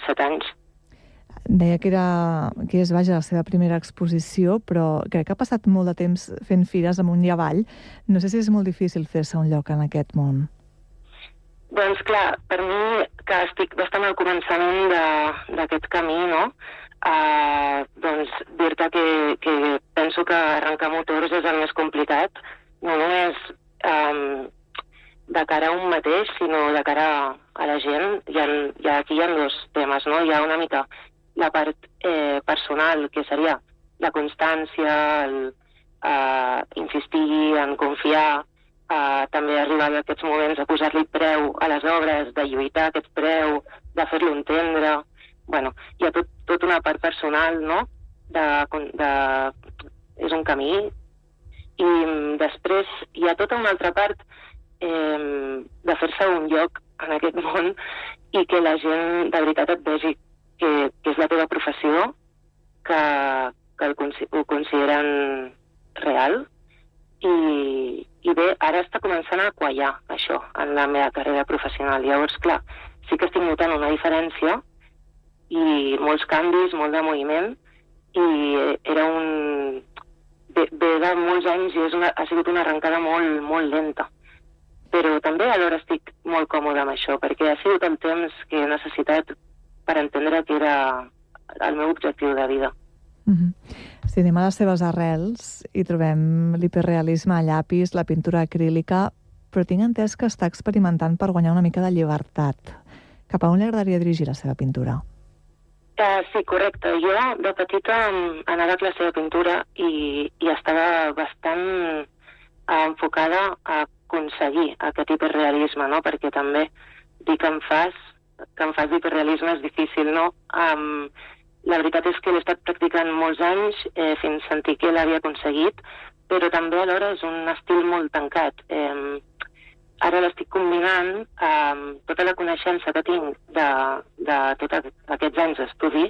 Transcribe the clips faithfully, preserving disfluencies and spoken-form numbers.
set anys. Deia que era, que és, vaja, la seva primera exposició, però crec que ha passat molt de temps fent fires amunt i avall. No sé si és molt difícil fer-se un lloc en aquest món. Doncs clar, per mi, que estic bastant al començament d'aquest camí, no? Uh, doncs dir-te que, que penso que arrencar motors és el més complicat, no només um, de cara a un mateix, sinó de cara a, a la gent. Hi ha, hi ha, aquí hi ha dos temes, no? Hi ha una mica la part eh, personal, que seria la constància, el uh, insistir en confiar, uh, també arribar a aquests moments a posar-li preu a les obres, de lluitar aquest preu, de fer-lo entendre. Bueno, hi ha tot, tot una part personal, no? De, de, és un camí. I després hi ha tota una altra part eh, de fer-se un lloc en aquest món i que la gent de veritat et vegi que, que és la teva professió, que, que el, ho consideren real. I, I bé, ara està començant a quallar això en la meva carrera professional. Llavors, clar, sí que estic notant una diferència i molts canvis, molt de moviment, i era un... Ve, ve de molts anys i és una, ha sigut una arrencada molt, molt lenta. Però també alhora estic molt còmode amb això, perquè ha sigut el temps que he necessitat per entendre que era el meu objectiu de vida. Mm-hmm. Si anem a les seves arrels i trobem l'hiperrealisme a llapis, la pintura acrílica, però tinc entès que està experimentant per guanyar una mica de llibertat. Cap a on li agradaria dirigir la seva pintura? Uh, sí, correcte. Jo de petita anava a classe de pintura i, i estava bastant uh, enfocada a aconseguir aquest hiperrealisme, no? Perquè també dir que em fas que em fas d'hiperrealisme és difícil, no? Um, la veritat és que l'he estat practicant molts anys eh, fins sentir que l'havia aconseguit, però també alhora és un estil molt tancat. Eh, ara l'estic combinant amb eh, tota la coneixença que tinc de, de tots aquests anys d'estudi,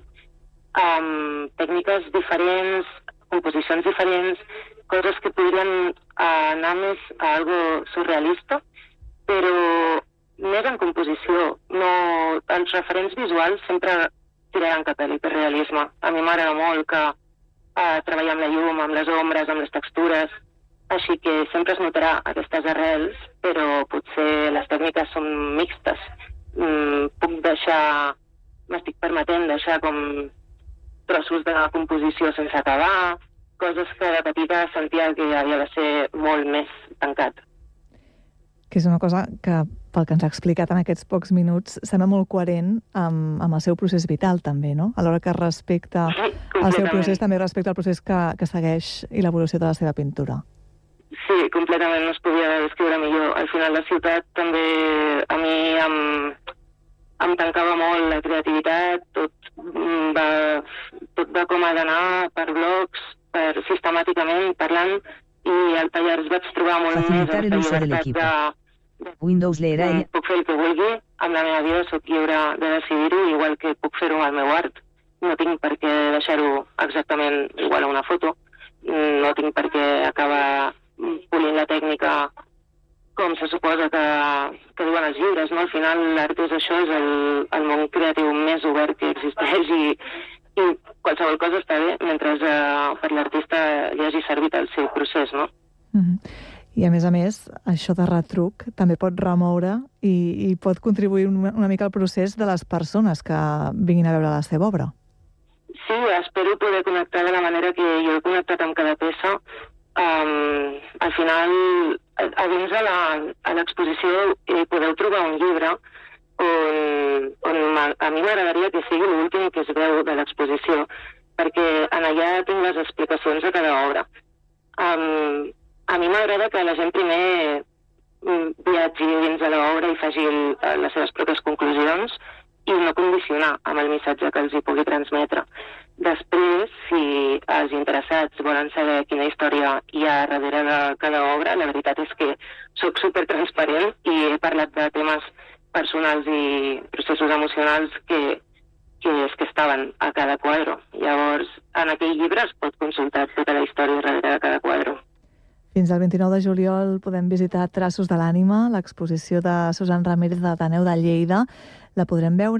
amb tècniques diferents, composicions diferents, coses que podrien anar més a algo surrealista, però més en composició. No, els referents visuals sempre tiraran cap a l'hiperrealisme. A mi m'agrada molt que eh, treballar amb la llum, amb les ombres, amb les textures, així que sempre es notarà aquestes arrels, però potser les tècniques són mixtes. Mm, puc deixar, m'estic permetent deixar com trossos de composició sense acabar, coses que de petita sentia que havia de ser molt més tancat. Que és una cosa que, pel que ens ha explicat en aquests pocs minuts, sembla molt coherent amb, amb el seu procés vital, també, no? Alhora que respecta sí, el seu procés, també respecta el procés que, que segueix i l'evolució de la seva pintura. Sí, completament, no es podia descriure millor. Al final, la ciutat també a mi em, em tancava molt la creativitat, tot va, tot va com ha d'anar per blocs, per, sistemàticament, parlant, i al taller es vaig trobar molt Facilitar més el uso del equipo. de... Windows leerà ella. Puc fer el que vulgui, amb la meva vida soc lliure de decidir-ho, igual que puc fer-ho amb el meu art. No tinc per què deixar-ho exactament igual a una foto, no tinc per què acabar polint la tècnica com se suposa que, que diuen els llibres, no? Al final l'art és això, és el, el món creatiu més obert que existeix i, i qualsevol cosa està bé mentre uh, per l'artista li hagi servit el seu procés, no? Mm-hmm. I a més a més, això de retruc també pot remoure i, i pot contribuir una, una mica al procés de les persones que vinguin a veure la seva obra. Sí, espero poder connectar de la manera que jo he connectat amb cada peça. Um, al final, a, a dins de l'exposició eh, podeu trobar un llibre on, on a mi m'agradaria que sigui l'últim que es veu de l'exposició, perquè en allà tinc les explicacions de cada obra. Um, a mi m'agrada que la gent primer viatgi dins de l'obra i faci el, les seves pròpies conclusions i no condicionar amb el missatge que els hi pugui transmetre. Després, si els interessats volen saber quina història hi ha darrere de cada obra, la veritat és que sóc supertransparent i he parlat de temes personals i processos emocionals que, que és que estaven a cada quadre. Llavors, en aquell llibre es pot consultar tota la història darrere de cada quadre. Fins al vint-i-nou de juliol podem visitar Traços de l'ànima, l'exposició de Susan Ramírez de l'Ateneu de Lleida. La podrem veure